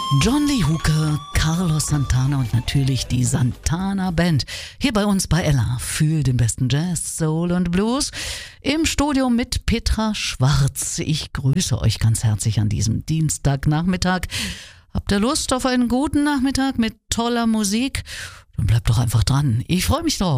John Lee Hooker, Carlos Santana und natürlich die Santana Band. Hier bei uns bei Ella. Fühl den besten Jazz, Soul und Blues. Im Studio mit Petra Schwarz. Ich grüße euch ganz herzlich an diesem Dienstagnachmittag. Habt ihr Lust auf einen guten Nachmittag mit toller Musik? Dann bleibt doch einfach dran. Ich freue mich drauf.